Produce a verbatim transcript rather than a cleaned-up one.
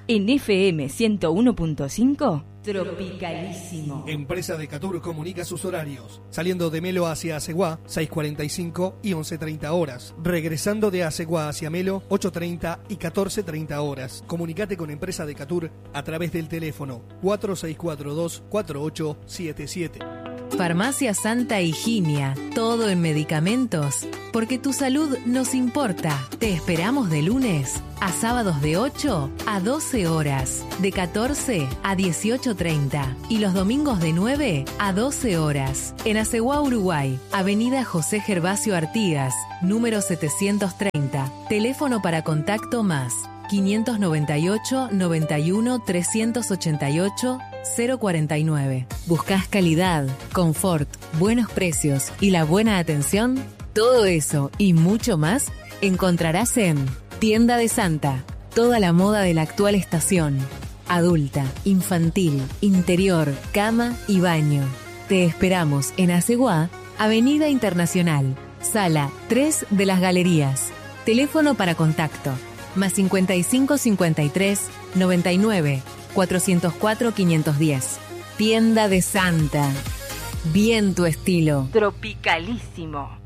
En F M ciento uno punto cinco, Tropicalísimo. Empresa Decatur comunica sus horarios. Saliendo de Melo hacia Aceguá, seis cuarenta y cinco y once treinta horas. Regresando de Aceguá hacia Melo, ocho treinta y catorce treinta horas. Comunicate con Empresa Decatur a través del teléfono cuatro seis cuatro dos, cuatro ocho siete siete. Farmacia Santa Higinia, todo en medicamentos, porque tu salud nos importa. Te esperamos de lunes a sábados de ocho a doce horas, de catorce a dieciocho treinta y los domingos de nueve a doce horas. En Aceguá, Uruguay, Avenida José Gervasio Artigas, número setecientos treinta. Teléfono para contacto más quinientos noventa y ocho, noventa y uno, trescientos ochenta y ocho, cero cuarenta y nueve. ¿Buscas calidad, confort, buenos precios y la buena atención? Todo eso y mucho más encontrarás en Tienda de Santa. Toda la moda de la actual estación. Adulta, infantil, interior, cama y baño. Te esperamos en Aceguá, Avenida Internacional, Sala tres de las Galerías. Teléfono para contacto más cincuenta y cinco cincuenta y tres noventa y nueve cuatrocientos cuatro quinientos diez. Tienda de Santa. Bien tu estilo. Tropicalísimo.